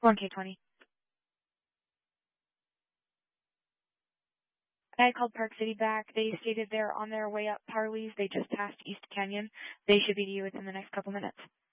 1K20. I called Park City back. They stated they're on their way up Parley's. They just passed East Canyon. They should be to you within the next couple minutes.